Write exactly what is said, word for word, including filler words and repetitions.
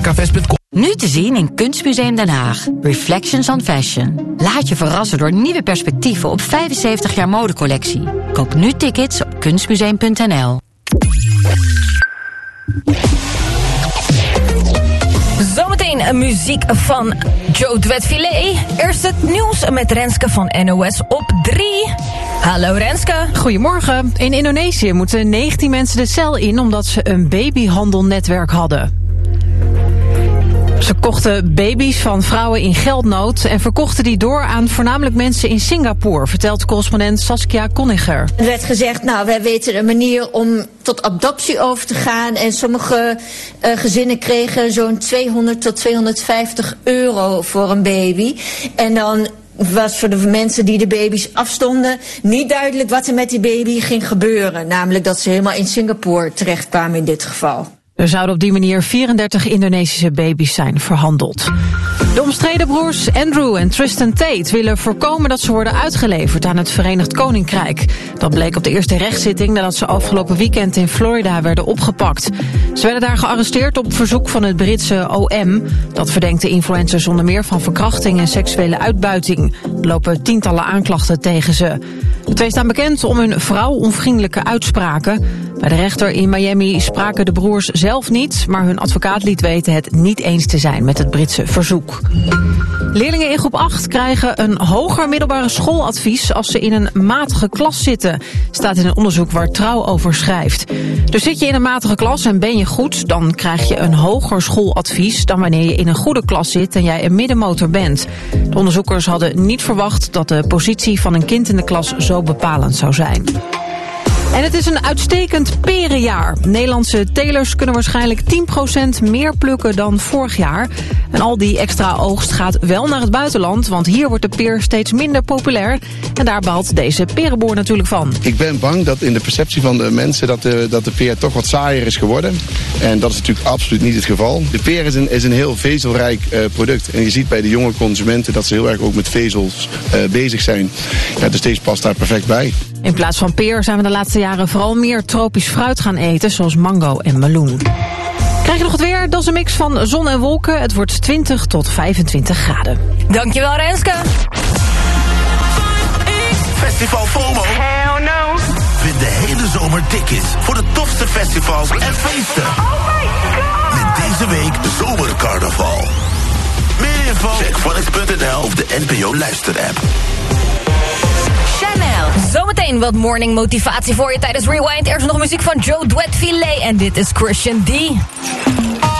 akavest punt com. Nu te zien in Kunstmuseum Den Haag. Reflections on Fashion. Laat je verrassen door nieuwe perspectieven op vijfenzeventig jaar modecollectie. Koop nu tickets op kunstmuseum punt n l. Zometeen een muziek van Joe Duet-Filet. Eerst het nieuws met Renske van N O S op drie. Hallo Renske. Goedemorgen. In Indonesië moeten negentien mensen de cel in omdat ze een babyhandelnetwerk hadden. Ze kochten baby's van vrouwen in geldnood en verkochten die door aan voornamelijk mensen in Singapore, vertelt correspondent Saskia Konniger. Er werd gezegd, nou, wij weten een manier om tot adoptie over te gaan. En sommige uh, gezinnen kregen zo'n tweehonderd tot tweehonderdvijftig euro voor een baby. En dan was voor de mensen die de baby's afstonden niet duidelijk wat er met die baby ging gebeuren. Namelijk dat ze helemaal in Singapore terechtkwamen in dit geval. Er zouden op die manier vierendertig Indonesische baby's zijn verhandeld. De omstreden broers Andrew en Tristan Tate willen voorkomen dat ze worden uitgeleverd aan het Verenigd Koninkrijk. Dat bleek op de eerste rechtszitting nadat ze afgelopen weekend in Florida werden opgepakt. Ze werden daar gearresteerd op verzoek van het Britse O M. Dat verdenkt de influencers onder meer van verkrachting en seksuele uitbuiting. Er lopen tientallen aanklachten tegen ze. De twee staan bekend om hun vrouwonvriendelijke uitspraken. Bij de rechter in Miami spraken de broers zelf niet, maar hun advocaat liet weten het niet eens te zijn met het Britse verzoek. Leerlingen in groep acht krijgen een hoger middelbare schooladvies als ze in een matige klas zitten, staat in een onderzoek waar Trouw over schrijft. Dus zit je in een matige klas en ben je goed, dan krijg je een hoger schooladvies dan wanneer je in een goede klas zit en jij een middenmotor bent. De onderzoekers hadden niet verwacht dat de positie van een kind in de klas zo bepalend zou zijn. En het is een uitstekend perenjaar. Nederlandse telers kunnen waarschijnlijk tien procent meer plukken dan vorig jaar. En al die extra oogst gaat wel naar het buitenland, want hier wordt de peer steeds minder populair. En daar baalt deze perenboer natuurlijk van. Ik ben bang dat in de perceptie van de mensen dat de, dat de peer toch wat saaier is geworden. En dat is natuurlijk absoluut niet het geval. De peer is een, is een heel vezelrijk uh, product. En je ziet bij de jonge consumenten dat ze heel erg ook met vezels uh, bezig zijn. Ja, dus deze past daar perfect bij. In plaats van peer zijn we de laatste jaren vooral meer tropisch fruit gaan eten, zoals mango en meloen. Krijg je nog het weer? Dat is een mix van zon en wolken. Het wordt twintig tot vijfentwintig graden. Dankjewel Renske. Festival FOMO. Hell no. Vind de hele zomer tickets voor de tofste festivals en feesten. Oh my god. Met deze week de Zomercarnaval. Meer info? Check Phonics punt n l of de N P O luisterapp. Chanel. Zometeen wat morning motivatie voor je tijdens Rewind. Eerst nog muziek van Joe Duet-Filet en dit is Christian D.